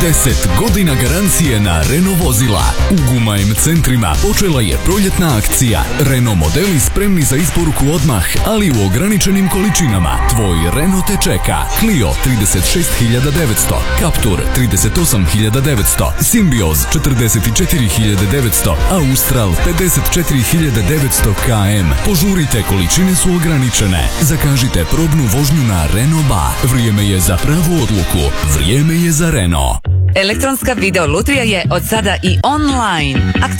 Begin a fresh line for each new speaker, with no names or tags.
10 godina garancije na Renault vozila. U Guma-M centrima počela je proljetna akcija. Renault modeli spremni za isporuku odmah, ali u ograničenim količinama. Tvoj Renault te čeka. Clio 36.900, Captur 38.900, Symbioz 44.900, Austral 54.900 km. Požurite, količine su ograničene. Zakažite probnu vožnju na Renault Ba. Vrijeme je za pravu odluku. Vrijeme je za Renault.
Elektronska video lutrija je od sada i online.